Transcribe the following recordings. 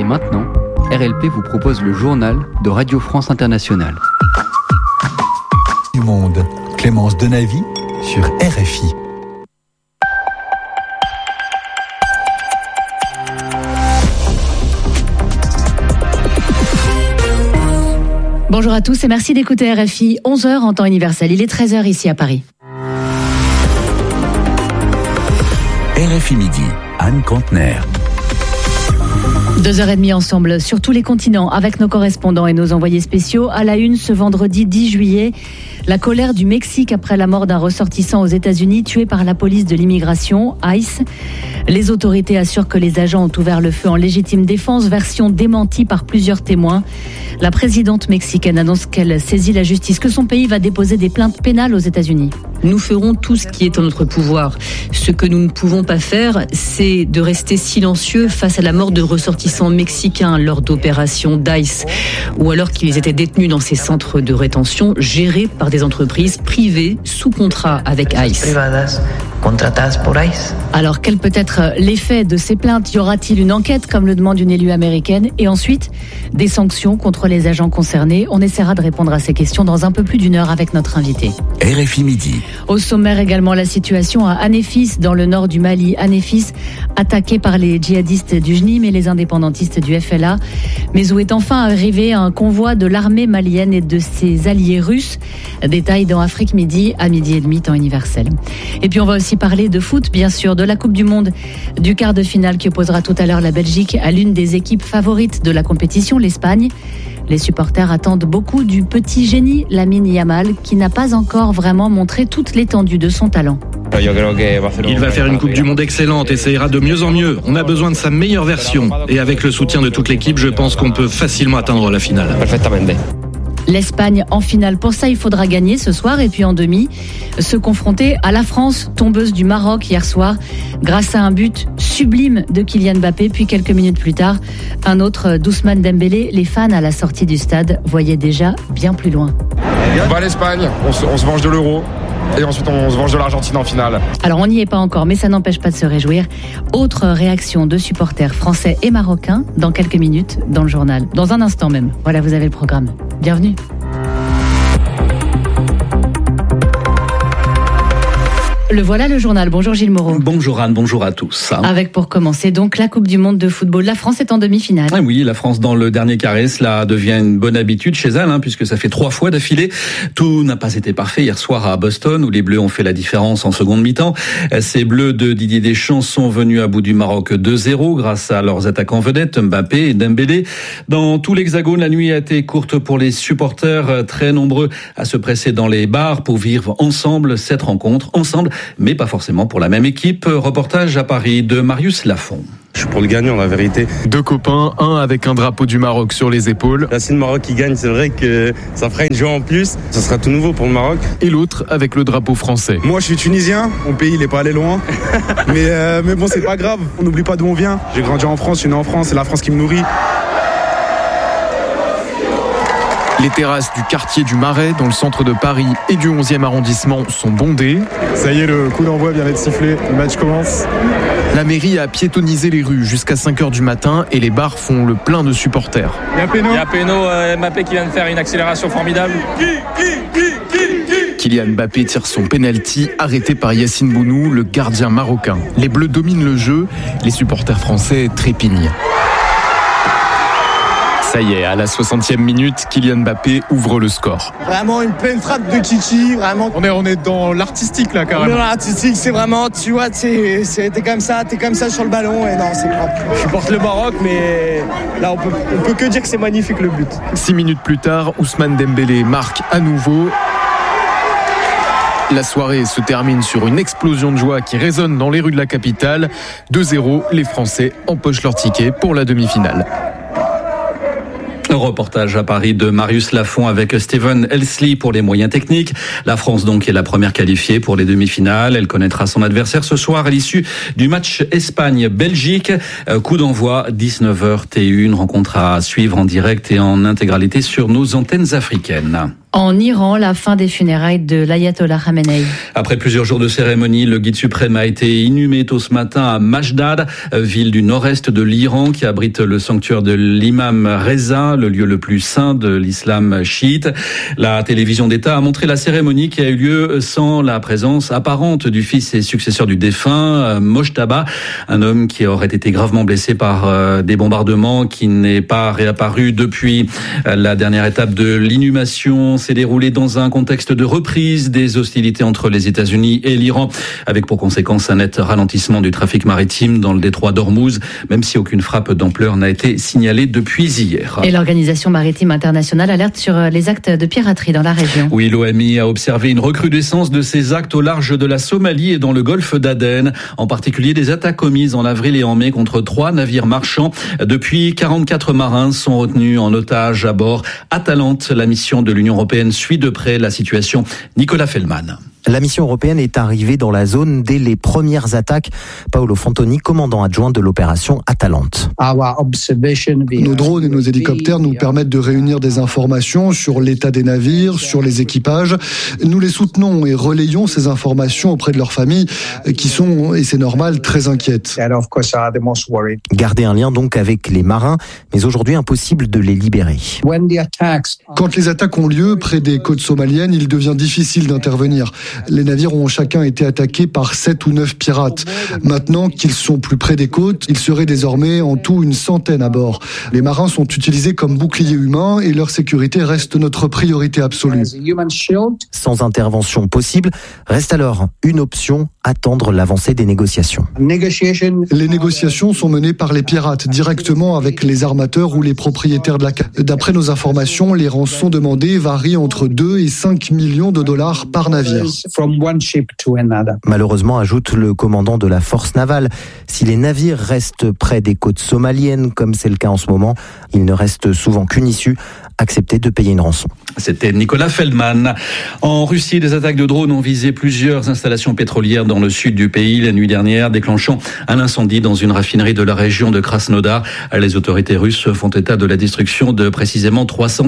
maintenant, RLP vous propose le journal de Radio France Internationale. Du monde, Clémence Denavy sur RFI. Bonjour à tous et merci d'écouter RFI, 11h en temps universel. Il est 13h ici à Paris. RFI Midi, Anne Contener. 2h30 ensemble sur tous les continents avec nos correspondants et nos envoyés spéciaux. À la une ce vendredi 10 juillet, la colère du Mexique après la mort d'un ressortissant aux États-Unis tué par la police de l'immigration, ICE. Les autorités assurent que les agents ont ouvert le feu en légitime défense, version démentie par plusieurs témoins. La présidente mexicaine annonce qu'elle saisit la justice, que son pays va déposer des plaintes pénales aux États-Unis. Nous ferons tout ce qui est en notre pouvoir. Ce que nous ne pouvons pas faire, c'est de rester silencieux face à la mort de ressortissants mexicains lors d'opérations d'ICE, ou alors qu'ils étaient détenus dans ces centres de rétention gérés par des entreprises privées sous contrat avec ICE. Alors, quel peut être l'effet de ces plaintes ? Y aura-t-il une enquête, comme le demande une élue américaine ? Et ensuite, des sanctions contre les agents concernés ? On essaiera de répondre à ces questions dans un peu plus d'une heure avec notre invité. RFI Midi. Au sommaire également, la situation à Anéfis, dans le nord du Mali. Anéfis, attaqué par les djihadistes du JNIM et les indépendantistes du FLA, mais où est enfin arrivé un convoi de l'armée malienne et de ses alliés russes. Détail dans Afrique Midi, à 12h30, temps universel. Et puis on va aussi parler de foot, bien sûr, de la Coupe du Monde, du quart de finale qui opposera tout à l'heure la Belgique à l'une des équipes favorites de la compétition, l'Espagne. Les supporters attendent beaucoup du petit génie Lamine Yamal, qui n'a pas encore vraiment montré toute l'étendue de son talent. Il va faire une Coupe du Monde excellente et ça ira de mieux en mieux. On a besoin de sa meilleure version. Et avec le soutien de toute l'équipe, je pense qu'on peut facilement atteindre la finale. L'Espagne en finale. Pour ça, il faudra gagner ce soir et puis en demi, se confronter à la France, tombeuse du Maroc hier soir, grâce à un but sublime de Kylian Mbappé. Puis quelques minutes plus tard, un autre d'Ousmane Dembélé. Les fans à la sortie du stade voyaient déjà bien plus loin. L'Espagne, on se venge de l'Euro. Et ensuite, on se venge de l'Argentine en finale. Alors, on n'y est pas encore, mais ça n'empêche pas de se réjouir. Autre réaction de supporters français et marocains dans quelques minutes dans le journal. Dans un instant même. Voilà, vous avez le programme. Bienvenue. Le voilà le journal. Bonjour Gilles Moreau. Bonjour Anne, bonjour à tous. Avec pour commencer donc la Coupe du Monde de football. La France est en demi-finale. Ah oui, la France dans le dernier carré, cela devient une bonne habitude chez elle, puisque ça fait 3 fois d'affilée. Tout n'a pas été parfait hier soir à Boston, où les Bleus ont fait la différence en seconde mi-temps. Ces Bleus de Didier Deschamps sont venus à bout du Maroc 2-0 grâce à leurs attaquants vedettes, Mbappé et Dembélé. Dans tout l'Hexagone, la nuit a été courte pour les supporters, très nombreux à se presser dans les bars pour vivre ensemble cette rencontre, ensemble, mais pas forcément pour la même équipe. Reportage à Paris de Marius Lafont. Je suis pour le gagnant, la vérité. 2 copains, un avec un drapeau du Maroc sur les épaules. Là, si le Maroc qui gagne, c'est vrai que ça fera une joie en plus. Ça sera tout nouveau pour le Maroc. Et l'autre avec le drapeau français. Moi, je suis tunisien. Mon pays, il est pas allé loin. mais bon, c'est pas grave. On n'oublie pas d'où on vient. J'ai grandi en France, je suis né en France. C'est la France qui me nourrit. Les terrasses du quartier du Marais, dans le centre de Paris et du 11e arrondissement, sont bondées. Ça y est, le coup d'envoi vient d'être sifflé. Le match commence. La mairie a piétonnisé les rues jusqu'à 5h du matin et les bars font le plein de supporters. Il y a Péno, Mbappé qui vient de faire une accélération formidable. Kylian Mbappé tire son penalty, arrêté par Yassine Bounou, le gardien marocain. Les Bleus dominent le jeu, les supporters français trépignent. Ça y est, à la 60e minute, Kylian Mbappé ouvre le score. Vraiment une pleine frappe de Kiki, vraiment. On est dans l'artistique là, carrément. Dans l'artistique, c'est vraiment, tu vois, t'es comme ça sur le ballon et non, c'est propre. Je supporte le Maroc, mais là, on peut que dire que c'est magnifique le but. 6 minutes plus tard, Ousmane Dembélé marque à nouveau. La soirée se termine sur une explosion de joie qui résonne dans les rues de la capitale. 2-0, les Français empochent leur ticket pour la demi-finale. Reportage à Paris de Marius Lafont avec Steven Elsley pour les moyens techniques. La France donc est la première qualifiée pour les demi-finales. Elle connaîtra son adversaire ce soir à l'issue du match Espagne-Belgique. Coup d'envoi 19h T1, rencontre à suivre en direct et en intégralité sur nos antennes africaines. En Iran, la fin des funérailles de l'ayatollah Khamenei. Après plusieurs jours de cérémonie, le guide suprême a été inhumé tôt ce matin à Mashdad, ville du nord-est de l'Iran qui abrite le sanctuaire de l'imam Reza, le lieu le plus saint de l'islam chiite. La télévision d'État a montré la cérémonie qui a eu lieu sans la présence apparente du fils et successeur du défunt, Mojtaba, un homme qui aurait été gravement blessé par des bombardements, qui n'est pas réapparu depuis la dernière étape de l'inhumation. S'est déroulé dans un contexte de reprise des hostilités entre les États-Unis et l'Iran, avec pour conséquence un net ralentissement du trafic maritime dans le détroit d'Ormuz, même si aucune frappe d'ampleur n'a été signalée depuis hier. Et l'Organisation maritime internationale alerte sur les actes de piraterie dans la région. Oui, l'OMI a observé une recrudescence de ces actes au large de la Somalie et dans le golfe d'Aden, en particulier des attaques commises en avril et en mai contre 3 navires marchands. Depuis, 44 marins sont retenus en otage à bord. Atalante, la mission de l'Union européenne, suit de près la situation. Nicolas Feldman. La mission européenne est arrivée dans la zone dès les premières attaques. Paolo Fantoni, commandant adjoint de l'opération Atalante. Nos drones et nos hélicoptères nous permettent de réunir des informations sur l'état des navires, sur les équipages. Nous les soutenons et relayons ces informations auprès de leurs familles qui sont, et c'est normal, très inquiètes. Garder un lien donc avec les marins, mais aujourd'hui impossible de les libérer. Quand les attaques ont lieu près des côtes somaliennes, il devient difficile d'intervenir. Les navires ont chacun été attaqués par 7 ou 9 pirates. Maintenant qu'ils sont plus près des côtes, ils seraient désormais en tout une centaine à bord. Les marins sont utilisés comme boucliers humains et leur sécurité reste notre priorité absolue. Sans intervention possible, reste alors une option, attendre l'avancée des négociations. Les négociations sont menées par les pirates, directement avec les armateurs ou les propriétaires de la quai. D'après nos informations, les rançons demandées varient entre 2 et 5 millions de dollars par navire. Malheureusement, ajoute le commandant de la force navale, si les navires restent près des côtes somaliennes, comme c'est le cas en ce moment, il ne reste souvent qu'une issue, accepter de payer une rançon. C'était Nicolas Feldman. En Russie, des attaques de drones ont visé plusieurs installations pétrolières dans le sud du pays la nuit dernière, déclenchant un incendie dans une raffinerie de la région de Krasnodar. Les autorités russes font état de la destruction de précisément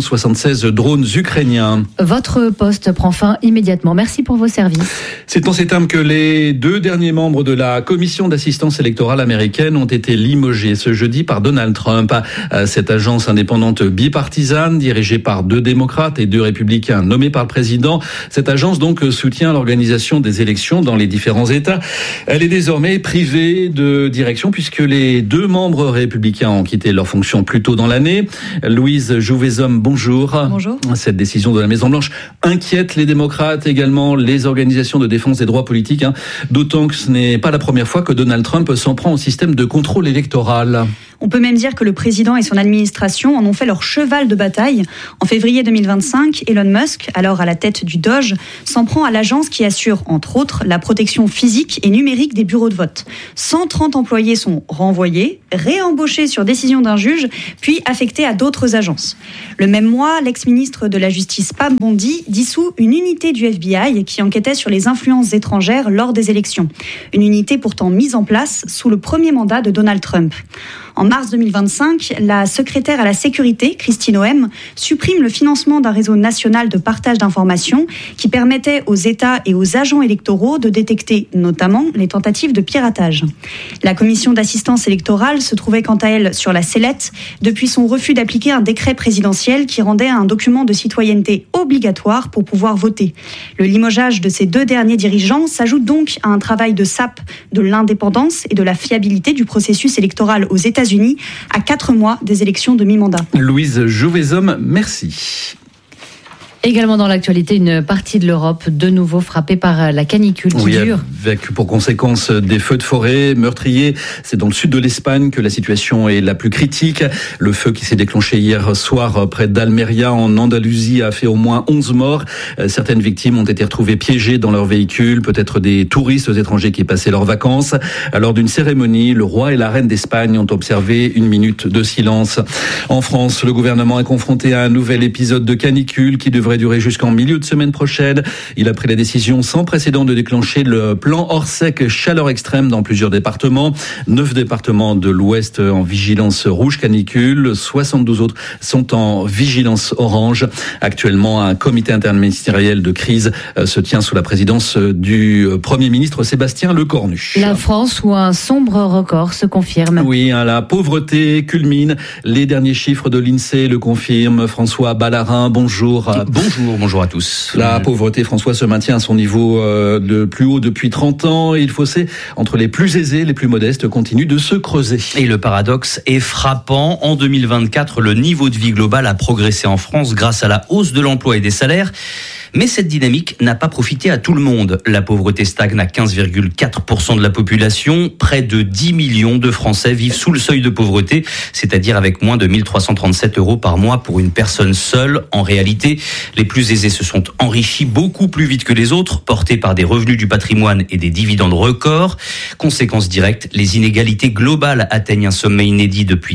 376 drones ukrainiens. Votre poste prend fin immédiatement. Merci pour vos services. C'est en ces termes que les 2 derniers membres de la commission d'assistance électorale américaine ont été limogés ce jeudi par Donald Trump. Cette agence indépendante bipartisane, dirigée par 2 démocrates et 2 républicains nommés par le président. Cette agence donc soutient l'organisation des élections dans les différents États. Elle est désormais privée de direction puisque les 2 membres républicains ont quitté leurs fonctions plus tôt dans l'année. Louise Jouvezhomme, bonjour. Bonjour. Cette décision de la Maison-Blanche inquiète les démocrates, également les organisations de défense des droits politiques, d'autant que ce n'est pas la première fois que Donald Trump s'en prend au système de contrôle électoral. On peut même dire que le président et son administration en ont fait leur cheval de bataille. En février 2025, Elon Musk, alors à la tête du Doge, s'en prend à l'agence qui assure, entre autres, la protection physique et numérique des bureaux de vote. 130 employés sont renvoyés, réembauchés sur décision d'un juge, puis affectés à d'autres agences. Le même mois, l'ex-ministre de la Justice Pam Bondi dissout une unité du FBI qui enquêtait sur les influences étrangères lors des élections. Une unité pourtant mise en place sous le premier mandat de Donald Trump. En mars 2025, la secrétaire à la sécurité, Kristi Noem, supprime le financement d'un réseau national de partage d'informations qui permettait aux États et aux agents électoraux de détecter notamment les tentatives de piratage. La commission d'assistance électorale se trouvait quant à elle sur la sellette depuis son refus d'appliquer un décret présidentiel qui rendait un document de citoyenneté obligatoire pour pouvoir voter. Le limogeage de ces 2 derniers dirigeants s'ajoute donc à un travail de sape de l'indépendance et de la fiabilité du processus électoral aux États-Unis à 4 mois des élections de mi-mandat. Louise Jouvezhomme, merci. Également dans l'actualité, une partie de l'Europe de nouveau frappée par la canicule qui dure. Avec pour conséquence des feux de forêt meurtriers. C'est dans le sud de l'Espagne que la situation est la plus critique. Le feu qui s'est déclenché hier soir près d'Almeria en Andalousie a fait au moins 11 morts. Certaines victimes ont été retrouvées piégées dans leur véhicule, peut-être des touristes étrangers qui passaient leurs vacances. Lors d'une cérémonie, le roi et la reine d'Espagne ont observé 1 minute de silence. En France, le gouvernement est confronté à un nouvel épisode de canicule qui devrait devrait durer jusqu'en milieu de semaine prochaine. Il a pris la décision sans précédent de déclencher le plan Orsec chaleur extrême dans plusieurs départements. 9 départements de l'Ouest en vigilance rouge canicule. 72 autres sont en vigilance orange. Actuellement, un comité interministériel de crise se tient sous la présidence du Premier ministre Sébastien Lecornu. La France où un sombre record se confirme. Oui, la pauvreté culmine. Les derniers chiffres de l'INSEE le confirment. François Ballarin, bonjour. Bonjour à tous. La pauvreté, François, se maintient à son niveau de plus haut depuis 30 ans. Et le fossé entre les plus aisés et les plus modestes continue de se creuser. Et le paradoxe est frappant. En 2024, le niveau de vie global a progressé en France grâce à la hausse de l'emploi et des salaires. Mais cette dynamique n'a pas profité à tout le monde. La pauvreté stagne à 15,4% de la population. Près de 10 millions de Français vivent sous le seuil de pauvreté, c'est-à-dire avec moins de 1 337 € par mois pour une personne seule. En réalité, les plus aisés se sont enrichis beaucoup plus vite que les autres, portés par des revenus du patrimoine et des dividendes records. Conséquence directe, les inégalités globales atteignent un sommet inédit depuis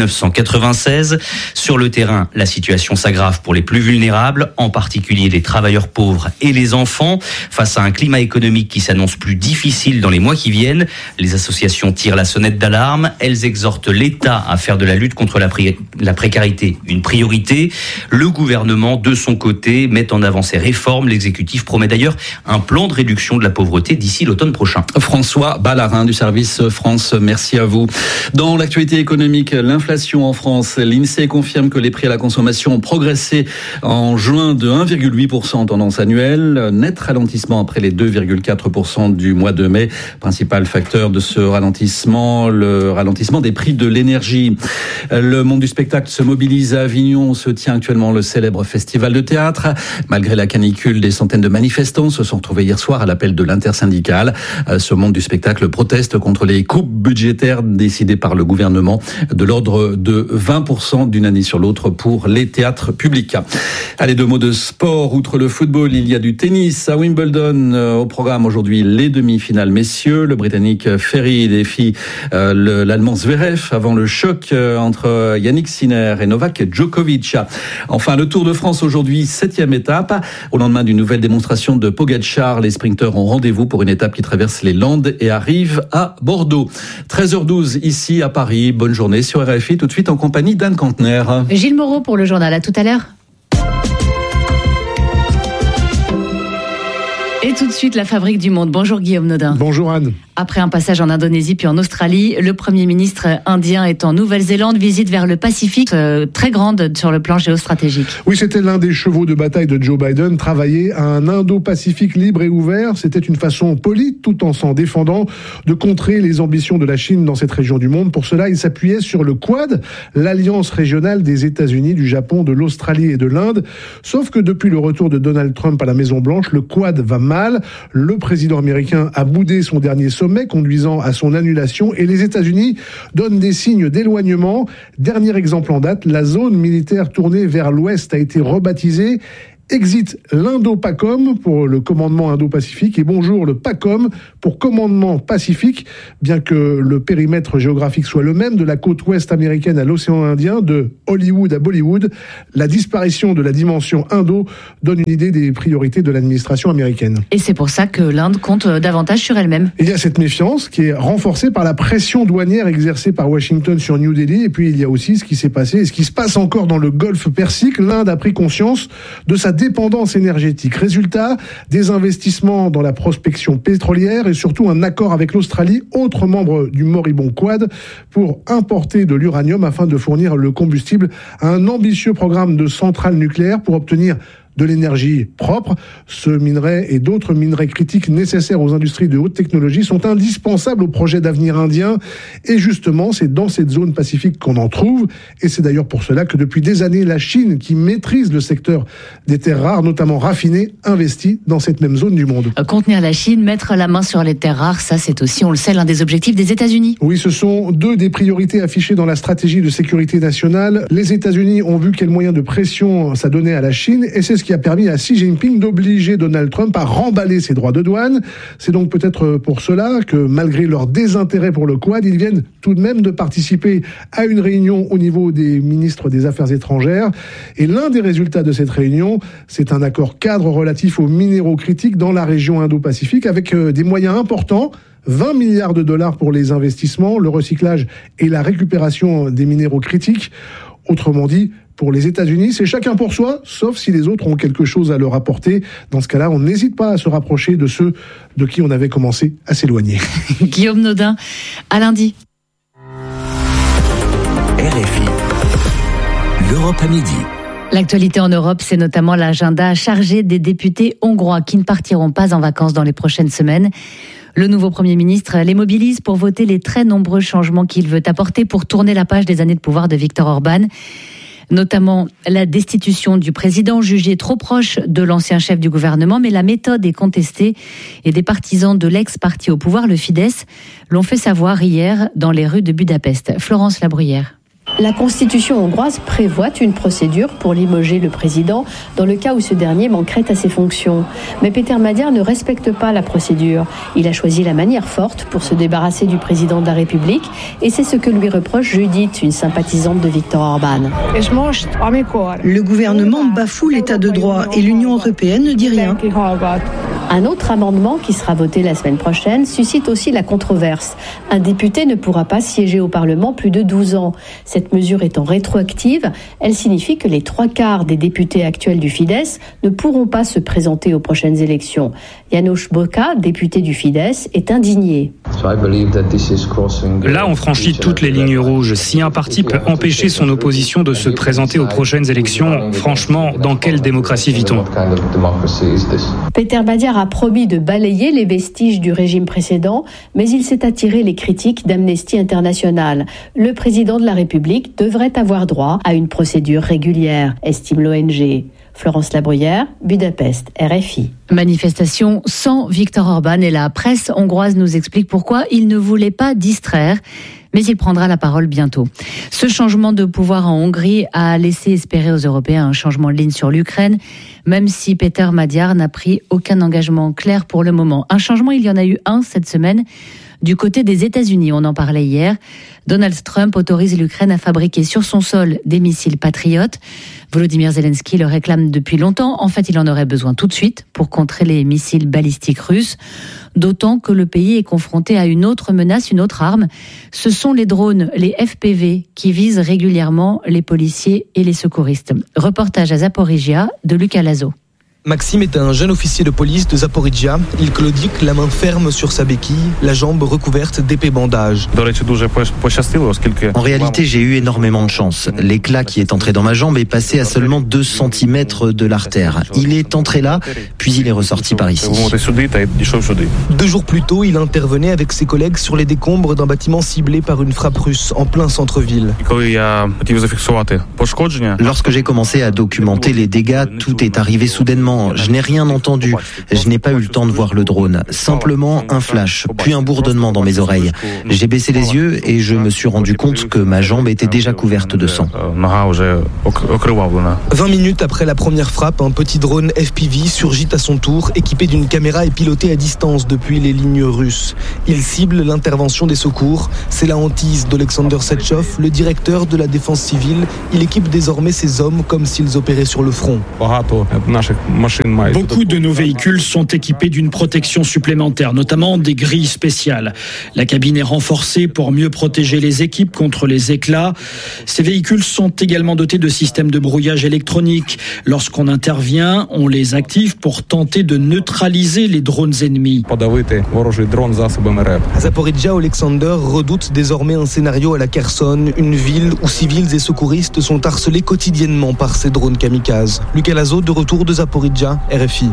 1996. Sur le terrain, la situation s'aggrave pour les plus vulnérables, en particulier les travailleurs pauvres et les enfants. Face à un climat économique qui s'annonce plus difficile dans les mois qui viennent, les associations tirent la sonnette d'alarme. Elles exhortent l'État à faire de la lutte contre la précarité une priorité. Le gouvernement, de son côté, met en avant ses réformes. L'exécutif promet d'ailleurs un plan de réduction de la pauvreté d'ici l'automne prochain. François Ballarin du service France, merci à vous. Dans l'actualité économique, l'inflation en France, l'INSEE confirme que les prix à la consommation ont progressé en juin de 1,8% en tendance annuelle, net ralentissement après les 2,4% du mois de mai. Principal facteur de ce ralentissement, le ralentissement des prix de l'énergie. Le monde du spectacle se mobilise à Avignon, où se tient actuellement le célèbre festival de théâtre. Malgré la canicule, des centaines de manifestants se sont retrouvés hier soir à l'appel de l'intersyndicale. Ce monde du spectacle proteste contre les coupes budgétaires décidées par le gouvernement de l'ordre de 20% d'une année sur l'autre pour les théâtres publics. Allez, 2 mots de sport. Outre le football, il y a du tennis à Wimbledon. Au programme aujourd'hui, les demi-finales messieurs. Le Britannique Ferry défie l'Allemand Zverev avant le choc entre Yannick Sinner et Novak Djokovic. Enfin, le Tour de France aujourd'hui, 7e étape. Au lendemain d'une nouvelle démonstration de Pogačar, les sprinteurs ont rendez-vous pour une étape qui traverse les Landes et arrive à Bordeaux. 13h12 ici à Paris. Bonne journée sur RFI, tout de suite en compagnie d'Anne Cantner. Gilles Moreau pour le journal. À tout à l'heure. Et tout de suite, la fabrique du monde. Bonjour Guillaume Nodin. Bonjour Anne. Après un passage en Indonésie puis en Australie, le Premier ministre indien est en Nouvelle-Zélande, visite vers le Pacifique, très grande sur le plan géostratégique. Oui, c'était l'un des chevaux de bataille de Joe Biden, travailler à un Indo-Pacifique libre et ouvert. C'était une façon polie, tout en s'en défendant, de contrer les ambitions de la Chine dans cette région du monde. Pour cela, il s'appuyait sur le Quad, l'alliance régionale des États-Unis, du Japon, de l'Australie et de l'Inde. Sauf que depuis le retour de Donald Trump à la Maison-Blanche, le Quad va mal. Le président américain a boudé son dernier sommet, conduisant à son annulation, et les États-Unis donnent des signes d'éloignement. Dernier exemple en date, la zone militaire tournée vers l'ouest a été rebaptisée Exit l'Indo-PACOM pour le commandement Indo-Pacifique et bonjour le PACOM pour commandement Pacifique, bien que le périmètre géographique soit le même, de la côte ouest américaine à l'océan Indien, de Hollywood à Bollywood. La disparition de la dimension Indo donne une idée des priorités de l'administration américaine. Et c'est pour ça que l'Inde compte davantage sur elle-même. Il y a cette méfiance qui est renforcée par la pression douanière exercée par Washington sur New Delhi, et puis il y a aussi ce qui s'est passé et ce qui se passe encore dans le Golfe Persique. L'Inde a pris conscience de sa dépendance énergétique. Résultat, des investissements dans la prospection pétrolière et surtout un accord avec l'Australie, autre membre du moribond Quad, pour importer de l'uranium afin de fournir le combustible à un ambitieux programme de centrales nucléaires pour obtenir de l'énergie propre. Ce minerai et d'autres minerais critiques nécessaires aux industries de haute technologie sont indispensables au projet d'avenir indien. Et justement, c'est dans cette zone pacifique qu'on en trouve. Et c'est d'ailleurs pour cela que depuis des années, la Chine, qui maîtrise le secteur des terres rares, notamment raffinées, investit dans cette même zone du monde. Contenir la Chine, mettre la main sur les terres rares, ça c'est aussi, on le sait, l'un des objectifs des États-Unis. Oui, ce sont 2 des priorités affichées dans la stratégie de sécurité nationale. Les États-Unis ont vu quel moyen de pression ça donnait à la Chine, et c'est ce qui a permis à Xi Jinping d'obliger Donald Trump à remballer ses droits de douane. C'est donc peut-être pour cela que, malgré leur désintérêt pour le Quad, ils viennent tout de même de participer à une réunion au niveau des ministres des Affaires étrangères. Et l'un des résultats de cette réunion, c'est un accord cadre relatif aux minéraux critiques dans la région Indo-Pacifique avec des moyens importants. 20 milliards de dollars pour les investissements, le recyclage et la récupération des minéraux critiques. Autrement dit, pour les États-Unis, c'est chacun pour soi, sauf si les autres ont quelque chose à leur apporter. Dans ce cas-là, on n'hésite pas à se rapprocher de ceux de qui on avait commencé à s'éloigner. Guillaume Nodin, à lundi. RFI, l'Europe à midi. L'actualité en Europe, c'est notamment l'agenda chargé des députés hongrois qui ne partiront pas en vacances dans les prochaines semaines. Le nouveau Premier ministre les mobilise pour voter les très nombreux changements qu'il veut apporter pour tourner la page des années de pouvoir de Viktor Orban. Notamment la destitution du président jugé trop proche de l'ancien chef du gouvernement, mais la méthode est contestée et des partisans de l'ex-parti au pouvoir, le Fidesz, l'ont fait savoir hier dans les rues de Budapest. Florence Labruyère. La constitution hongroise prévoit une procédure pour limoger le président dans le cas où ce dernier manquerait à ses fonctions. Mais Péter Magyar ne respecte pas la procédure. Il a choisi la manière forte pour se débarrasser du président de la République et c'est ce que lui reproche Judith, une sympathisante de Viktor Orban. Le gouvernement bafoue l'état de droit et l'Union européenne ne dit rien. Un autre amendement qui sera voté la semaine prochaine suscite aussi la controverse. Un député ne pourra pas siéger au Parlement plus de 12 ans. Cette mesure étant rétroactive, elle signifie que les 3/4 des députés actuels du Fidesz ne pourront pas se présenter aux prochaines élections. János Boka, député du Fidesz, est indigné. Là, on franchit toutes les lignes rouges. Si un parti peut empêcher son opposition de se présenter aux prochaines élections, franchement, dans quelle démocratie vit-on ? Péter Magyar a promis de balayer les vestiges du régime précédent, mais il s'est attiré les critiques d'Amnesty International. Le président de la République devrait avoir droit à une procédure régulière, estime l'ONG. Florence Labruyère, Budapest, RFI. Manifestation sans Viktor Orban et la presse hongroise nous explique pourquoi il ne voulait pas distraire, mais il prendra la parole bientôt. Ce changement de pouvoir en Hongrie a laissé espérer aux Européens un changement de ligne sur l'Ukraine, même si Péter Magyar n'a pris aucun engagement clair pour le moment. Un changement, il y en a eu un cette semaine. Du côté des États-Unis, on en parlait hier, Donald Trump autorise l'Ukraine à fabriquer sur son sol des missiles patriotes. Volodymyr Zelensky le réclame depuis longtemps. En fait, il en aurait besoin tout de suite pour contrer les missiles balistiques russes. D'autant que le pays est confronté à une autre menace, une autre arme. Ce sont les drones, les FPV, qui visent régulièrement les policiers et les secouristes. Reportage à Zaporizhia de Lucas Lazo. Maxime est un jeune officier de police de Zaporizhia. Il claudique, la main ferme sur sa béquille, la jambe recouverte d'épais bandages. En réalité, j'ai eu énormément de chance. L'éclat qui est entré dans ma jambe est passé à seulement 2 cm de l'artère. Il est entré là, puis il est ressorti par ici. 2 jours plus tôt, il intervenait avec ses collègues sur les décombres d'un bâtiment ciblé par une frappe russe en plein centre-ville. Lorsque j'ai commencé à documenter les dégâts, tout est arrivé soudainement. Je n'ai rien entendu. Je n'ai pas eu le temps de voir le drone. Simplement un flash, puis un bourdonnement dans mes oreilles. J'ai baissé les yeux et je me suis rendu compte que ma jambe était déjà couverte de sang. 20 minutes après la première frappe, un petit drone FPV surgit à son tour, équipé d'une caméra et piloté à distance depuis les lignes russes. Il cible l'intervention des secours. C'est la hantise d'Alexander Setchov, le directeur de la défense civile. Il équipe désormais ses hommes comme s'ils opéraient sur le front. Beaucoup de nos véhicules sont équipés d'une protection supplémentaire, notamment des grilles spéciales. La cabine est renforcée pour mieux protéger les équipes contre les éclats. Ces véhicules sont également dotés de systèmes de brouillage électronique. Lorsqu'on intervient, on les active pour tenter de neutraliser les drones ennemis. À Zaporizhia, Alexander redoute désormais un scénario à la Kherson, une ville où civils et secouristes sont harcelés quotidiennement par ces drones kamikazes. Lucas Lazo, de retour de Zaporizhia, RFI.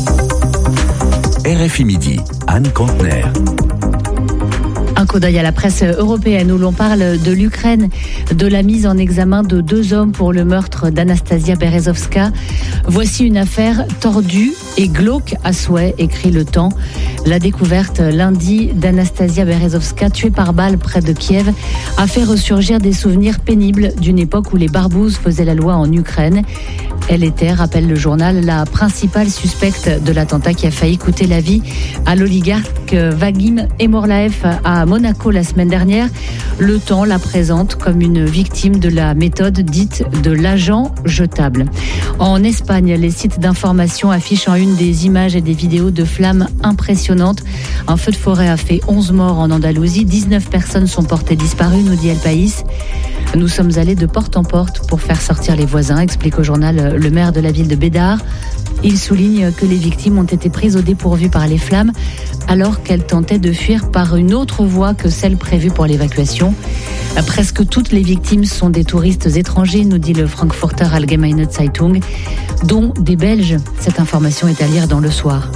RFI Midi, Anne Kantner. Un coup d'œil à la presse européenne où l'on parle de l'Ukraine, de la mise en examen de 2 hommes pour le meurtre d'Anastasia Berezovska. Voici une affaire tordue et glauque à souhait, écrit Le Temps. La découverte lundi d'Anastasia Berezovska, tuée par balle près de Kiev, a fait ressurgir des souvenirs pénibles d'une époque où les barbouzes faisaient la loi en Ukraine. Elle était, rappelle le journal, la principale suspecte de l'attentat qui a failli coûter la vie à l'oligarque Vadim Emorlaev à Monaco la semaine dernière. Le Temps la présente comme une victime de la méthode dite de l'agent jetable. En Espagne, les sites d'information affichent en une des images et des vidéos de flammes impressionnantes. Un feu de forêt a fait 11 morts en Andalousie. 19 personnes sont portées disparues, nous dit El País. Nous sommes allés de porte en porte pour faire sortir les voisins, explique au journal le maire de la ville de Bédar. Il souligne que les victimes ont été prises au dépourvu par les flammes alors qu'elles tentaient de fuir par une autre voie que celle prévue pour l'évacuation. Presque toutes les victimes sont des touristes étrangers, nous dit le Frankfurter Allgemeine Zeitung, dont des Belges. Cette information est à lire dans Le Soir.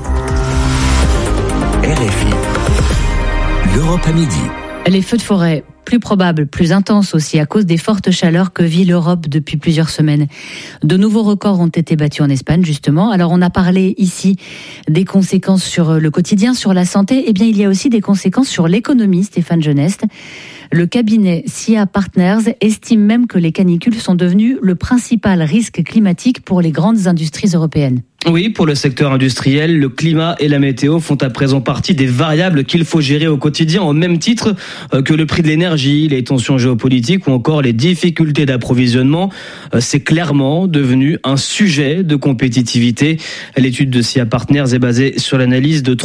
RFI, l'Europe à midi. Les feux de forêt, plus probables, plus intenses aussi à cause des fortes chaleurs que vit l'Europe depuis plusieurs semaines. De nouveaux records ont été battus en Espagne, justement. Alors on a parlé ici des conséquences sur le quotidien, sur la santé. Eh bien, il y a aussi des conséquences sur l'économie, Stéphane Geneste. Le cabinet SIA Partners estime même que les canicules sont devenues le principal risque climatique pour les grandes industries européennes. Oui, pour le secteur industriel, le climat et la météo font à présent partie des variables qu'il faut gérer au quotidien, au même titre que le prix de l'énergie, les tensions géopolitiques ou encore les difficultés d'approvisionnement. C'est clairement devenu un sujet de compétitivité. L'étude de SIA Partners est basée sur l'analyse de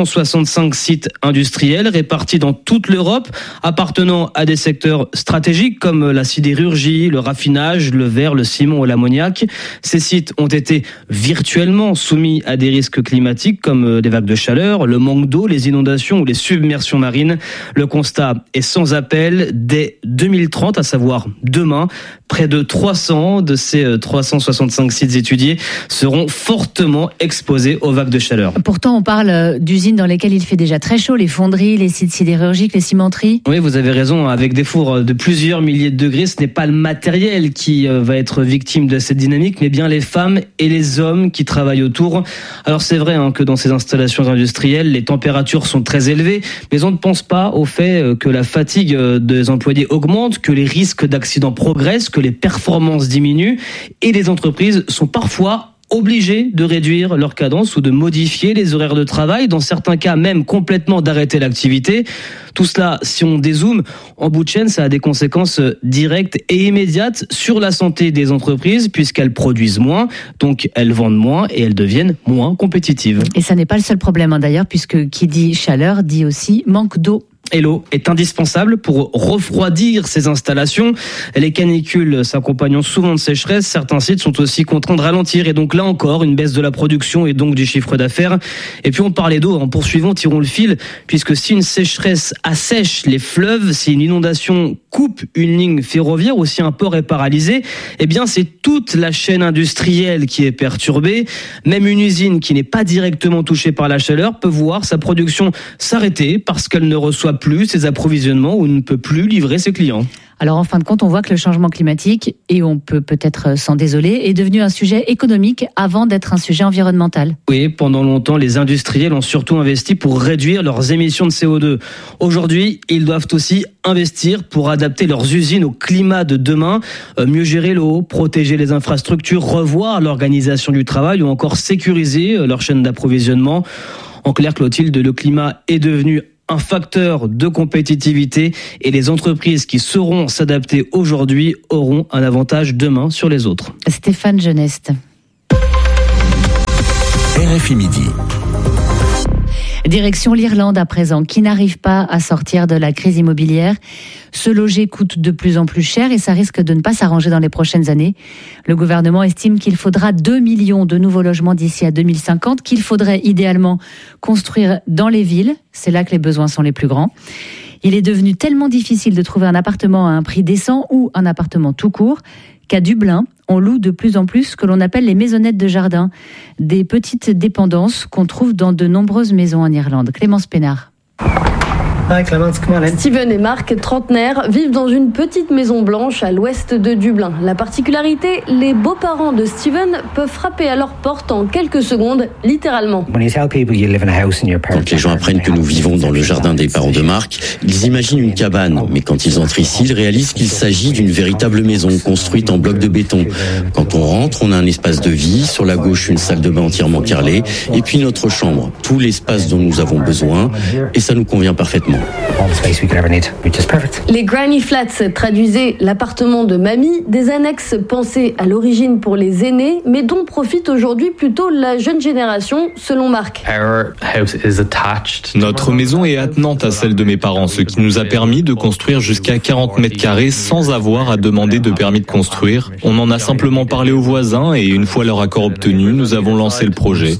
365 sites industriels répartis dans toute l'Europe, appartenant à des secteurs stratégiques comme la sidérurgie, le raffinage, le verre, le ciment ou l'ammoniac. Ces sites ont été virtuellement soumis à des risques climatiques comme des vagues de chaleur, le manque d'eau, les inondations ou les submersions marines. Le constat est sans appel. Dès 2030, à savoir demain, près de 300 de ces 365 sites étudiés seront fortement exposés aux vagues de chaleur. Pourtant, on parle d'usines dans lesquelles il fait déjà très chaud, les fonderies, les sites sidérurgiques, les cimenteries. Oui, vous avez raison, avec des fours de plusieurs milliers de degrés, ce n'est pas le matériel qui va être victime de cette dynamique, mais bien les femmes et les hommes qui travaillent autour. Alors c'est vrai que dans ces installations industrielles, les températures sont très élevées, mais on ne pense pas au fait que la fatigue des employés augmente, que les risques d'accidents progressent, que les performances diminuent, et les entreprises sont parfois obligés de réduire leur cadence ou de modifier les horaires de travail, dans certains cas même complètement d'arrêter l'activité. Tout cela, si on dézoome, en bout de chaîne, ça a des conséquences directes et immédiates sur la santé des entreprises, puisqu'elles produisent moins, donc elles vendent moins et elles deviennent moins compétitives. Et ça n'est pas le seul problème d'ailleurs, puisque qui dit chaleur dit aussi manque d'eau. Et l'eau est indispensable pour refroidir ces installations. Les canicules s'accompagnant souvent de sécheresse. Certains sites sont aussi contraints de ralentir. Et donc là encore, une baisse de la production et donc du chiffre d'affaires. Et puis on parlait d'eau. En poursuivant, tirons le fil. Puisque si une sécheresse assèche les fleuves, si une inondation coupe une ligne ferroviaire ou si un port est paralysé, eh bien c'est toute la chaîne industrielle qui est perturbée. Même une usine qui n'est pas directement touchée par la chaleur peut voir sa production s'arrêter parce qu'elle ne reçoit plus ses approvisionnements ou ne peut plus livrer ses clients. Alors en fin de compte, on voit que le changement climatique, et on peut peut-être s'en désoler, est devenu un sujet économique avant d'être un sujet environnemental. Oui, pendant longtemps, les industriels ont surtout investi pour réduire leurs émissions de CO2. Aujourd'hui, ils doivent aussi investir pour adapter leurs usines au climat de demain, mieux gérer l'eau, protéger les infrastructures, revoir l'organisation du travail ou encore sécuriser leur chaîne d'approvisionnement. En clair, Clotilde, le climat est devenu un facteur de compétitivité et les entreprises qui sauront s'adapter aujourd'hui auront un avantage demain sur les autres. Stéphane Geneste. RFI Midi. Direction l'Irlande à présent, qui n'arrive pas à sortir de la crise immobilière. Se loger coûte de plus en plus cher et ça risque de ne pas s'arranger dans les prochaines années. Le gouvernement estime qu'il faudra 2 millions de nouveaux logements d'ici à 2050, qu'il faudrait idéalement construire dans les villes. C'est là que les besoins sont les plus grands. Il est devenu tellement difficile de trouver un appartement à un prix décent ou un appartement tout court qu'à Dublin, on loue de plus en plus ce que l'on appelle les maisonnettes de jardin, des petites dépendances qu'on trouve dans de nombreuses maisons en Irlande. Clémence Pénard. Steven et Marc, trentenaires, vivent dans une petite maison blanche à l'ouest de Dublin. La particularité, les beaux-parents de Steven peuvent frapper à leur porte en quelques secondes, littéralement. Quand les gens apprennent que nous vivons dans le jardin des parents de Marc, ils imaginent une cabane. Mais quand ils entrent ici, ils réalisent qu'il s'agit d'une véritable maison construite en blocs de béton. Quand on rentre, on a un espace de vie. Sur la gauche, une salle de bain entièrement carrelée. Et puis notre chambre. Tout l'espace dont nous avons besoin. Et ça nous convient parfaitement. Les Granny Flats traduisaient l'appartement de mamie, des annexes pensées à l'origine pour les aînés, mais dont profite aujourd'hui plutôt la jeune génération, selon Marc. Notre maison est attenante à celle de mes parents, ce qui nous a permis de construire jusqu'à 40 mètres carrés sans avoir à demander de permis de construire. On en a simplement parlé aux voisins et une fois leur accord obtenu, nous avons lancé le projet.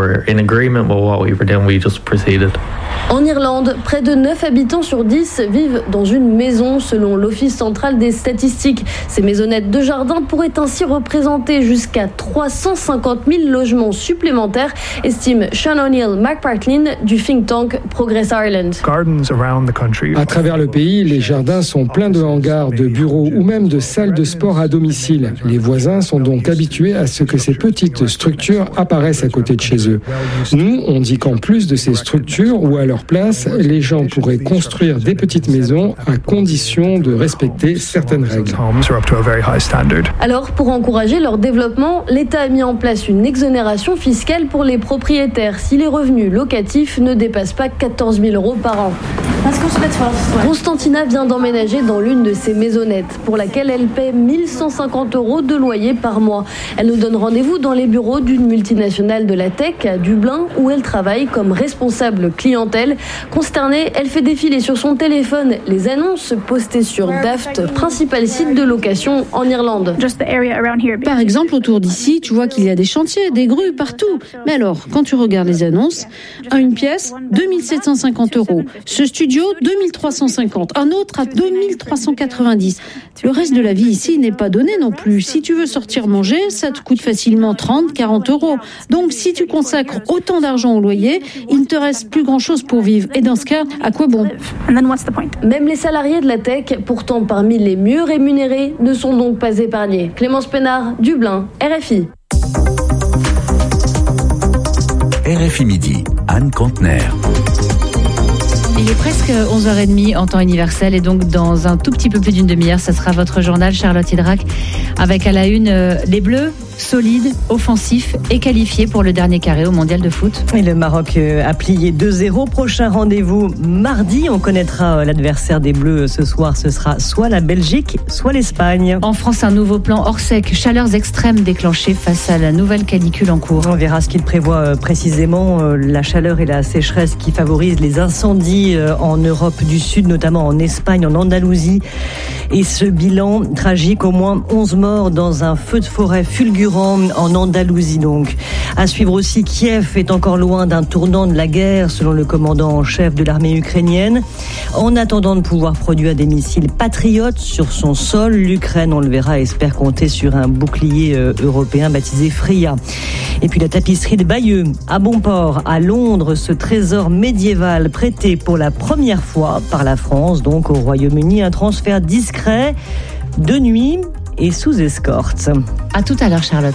En Irlande, près de 9 habitants sur 10 vivent dans une maison, selon l'Office central des statistiques. Ces maisonnettes de jardin pourraient ainsi représenter jusqu'à 350 000 logements supplémentaires, estime Sean O'Neill McPartlin du think tank Progress Ireland. À travers le pays, les jardins sont pleins de hangars, de bureaux ou même de salles de sport à domicile. Les voisins sont donc habitués à ce que ces petites structures apparaissent à côté de chez eux. Nous, on dit qu'en plus de ces structures ou à leur place, les gens pourraient construire des petites maisons à condition de respecter certaines règles. Alors, pour encourager leur développement, l'État a mis en place une exonération fiscale pour les propriétaires si les revenus locatifs ne dépassent pas 14 000 € par an. Constantina vient d'emménager dans l'une de ces maisonnettes, pour laquelle elle paie 1 150 € de loyer par mois. Elle nous donne rendez-vous dans les bureaux d'une multinationale de la tech à Dublin, où elle travaille comme responsable clientèle. Consternée, elle fait défiler sur son téléphone les annonces postées sur Daft, principal site de location en Irlande. Par exemple, autour d'ici, tu vois qu'il y a des chantiers, des grues partout. Mais alors, quand tu regardes les annonces, une pièce, 2 750 €. Ce studio, 2 350. Un autre à 2 390. Le reste de la vie ici n'est pas donné non plus. Si tu veux sortir manger, ça te coûte facilement 30, 40 €. Donc, si tu consacres autant d'argent au loyer, il ne te reste plus grand-chose pour vivre. Et dans ce cas, à quoi bon ? Même les salariés de la tech, pourtant parmi les mieux rémunérés, ne sont donc pas épargnés. Clémence Pénard, Dublin, RFI. RFI Midi, Anne Contener. Il est presque 11h30 en temps universel et donc dans un tout petit peu plus d'une demi-heure, ça sera votre journal Charlotte Hydrac avec à la une les Bleus solides, offensifs et qualifiés pour le dernier carré au mondial de foot. Et le Maroc a plié 2-0. Prochain rendez-vous mardi. On connaîtra l'adversaire des Bleus ce soir. Ce sera soit la Belgique, soit l'Espagne. En France, un nouveau plan hors sec. Chaleurs extrêmes déclenchées face à la nouvelle canicule en cours. On verra ce qu'il prévoit précisément. La chaleur et la sécheresse qui favorisent les incendies en Europe du Sud, notamment en Espagne, en Andalousie. Et ce bilan tragique, au moins 11 morts dans un feu de forêt fulgurant en Andalousie donc. À suivre aussi, Kiev est encore loin d'un tournant de la guerre selon le commandant en chef de l'armée ukrainienne. En attendant de pouvoir produire des missiles patriotes sur son sol, l'Ukraine, on le verra, espère compter sur un bouclier européen baptisé Freya. Et puis la tapisserie de Bayeux à Bonport, à Londres, ce trésor médiéval prêté pour la première fois par la France, donc au Royaume-Uni, un transfert discret de nuit et sous escorte. À tout à l'heure, Charlotte.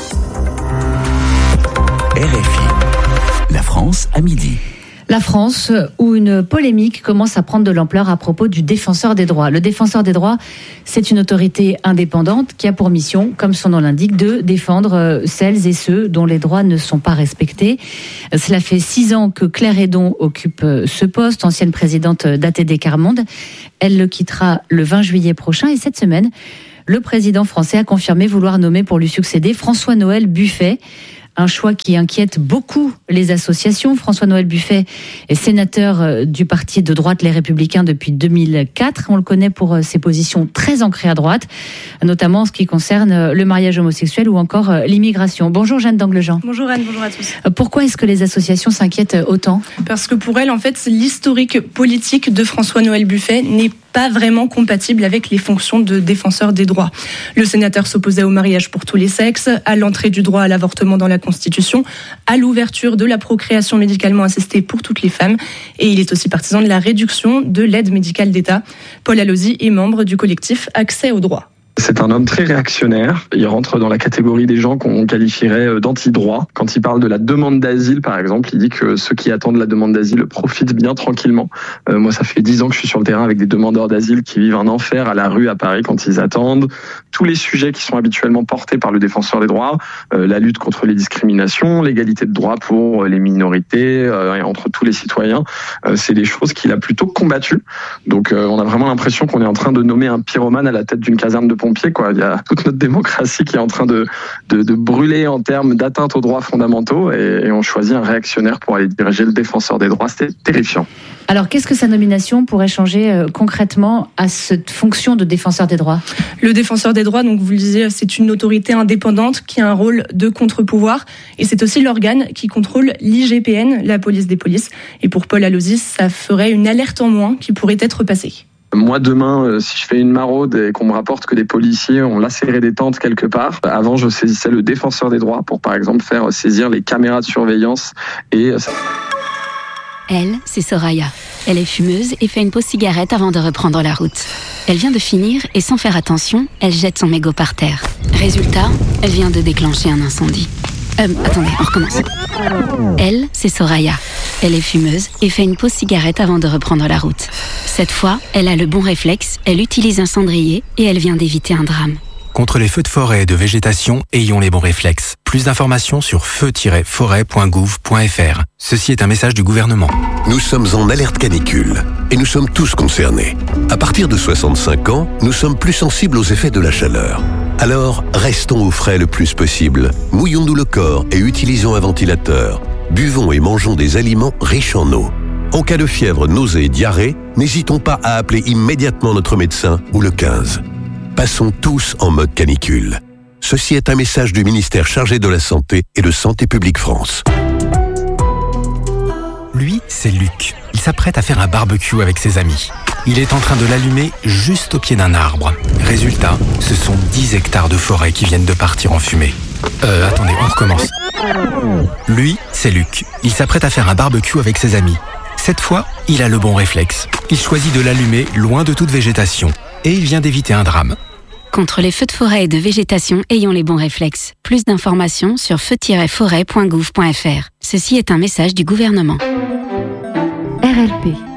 RFI, la France à midi. La France, où une polémique commence à prendre de l'ampleur à propos du défenseur des droits. Le défenseur des droits, c'est une autorité indépendante qui a pour mission, comme son nom l'indique, de défendre celles et ceux dont les droits ne sont pas respectés. Cela fait 6 ans que Claire Hédon occupe ce poste, ancienne présidente d'ATD Quart Monde. Elle le quittera le 20 juillet prochain et cette semaine, le président français a confirmé vouloir nommer pour lui succéder François-Noël Buffet. Un choix qui inquiète beaucoup les associations. François-Noël Buffet est sénateur du parti de droite Les Républicains depuis 2004. On le connaît pour ses positions très ancrées à droite, notamment en ce qui concerne le mariage homosexuel ou encore l'immigration. Bonjour Jeanne d'Anglejean. Bonjour Anne, bonjour à tous. Pourquoi est-ce que les associations s'inquiètent autant ? Parce que pour elles, en fait, l'historique politique de François-Noël Buffet n'est pas vraiment compatible avec les fonctions de défenseur des droits. Le sénateur s'opposait au mariage pour tous les sexes, à l'entrée du droit à l'avortement dans la Constitution, à l'ouverture de la procréation médicalement assistée pour toutes les femmes, et il est aussi partisan de la réduction de l'aide médicale d'État. Paul Allozzi est membre du collectif Accès au droit. C'est un homme très réactionnaire. Il rentre dans la catégorie des gens qu'on qualifierait d'anti-droit. Quand il parle de la demande d'asile, par exemple, il dit que ceux qui attendent la demande d'asile profitent bien tranquillement. Moi, ça fait 10 ans que je suis sur le terrain avec des demandeurs d'asile qui vivent un enfer à la rue à Paris quand ils attendent. Tous les sujets qui sont habituellement portés par le défenseur des droits, la lutte contre les discriminations, l'égalité de droits pour les minorités et entre tous les citoyens, c'est des choses qu'il a plutôt combattues. Donc, on a vraiment l'impression qu'on est en train de nommer un pyromane à la tête d'une caserne de pompiers. Il y a toute notre démocratie qui est en train de brûler en termes d'atteinte aux droits fondamentaux et on choisit un réactionnaire pour aller diriger le défenseur des droits. C'était terrifiant. Alors, qu'est-ce que sa nomination pourrait changer concrètement à cette fonction de défenseur des droits ? Le défenseur des droits, donc vous le disiez, c'est une autorité indépendante qui a un rôle de contre-pouvoir et c'est aussi l'organe qui contrôle l'IGPN, la police des polices. Et pour Paul Allozzi, ça ferait une alerte en moins qui pourrait être passée. Moi, demain, si je fais une maraude et qu'on me rapporte que des policiers ont lacéré des tentes quelque part, avant, je saisissais le défenseur des droits pour, par exemple, faire saisir les caméras de surveillance et... Elle, c'est Soraya. Elle est fumeuse et fait une pause cigarette avant de reprendre la route. Elle vient de finir et sans faire attention, elle jette son mégot par terre. Résultat, elle vient de déclencher un incendie. Attendez, on recommence. Elle, c'est Soraya. Elle est fumeuse et fait une pause cigarette avant de reprendre la route. Cette fois, elle a le bon réflexe, elle utilise un cendrier et elle vient d'éviter un drame. Contre les feux de forêt et de végétation, ayons les bons réflexes. Plus d'informations sur feu-forêt.gouv.fr. Ceci est un message du gouvernement. Nous sommes en alerte canicule et nous sommes tous concernés. À partir de 65 ans, nous sommes plus sensibles aux effets de la chaleur. Alors, restons au frais le plus possible. Mouillons-nous le corps et utilisons un ventilateur. Buvons et mangeons des aliments riches en eau. En cas de fièvre, nausée et diarrhée, n'hésitons pas à appeler immédiatement notre médecin ou le 15. Passons tous en mode canicule. Ceci est un message du ministère chargé de la Santé et de Santé publique France. Lui, c'est Luc. Il s'apprête à faire un barbecue avec ses amis. Il est en train de l'allumer juste au pied d'un arbre. Résultat, ce sont 10 hectares de forêt qui viennent de partir en fumée. Attendez, on recommence. Lui, c'est Luc. Il s'apprête à faire un barbecue avec ses amis. Cette fois, il a le bon réflexe. Il choisit de l'allumer loin de toute végétation. Et il vient d'éviter un drame. Contre les feux de forêt et de végétation, ayons les bons réflexes. Plus d'informations sur feu-forêt.gouv.fr. Ceci est un message du gouvernement. RLP.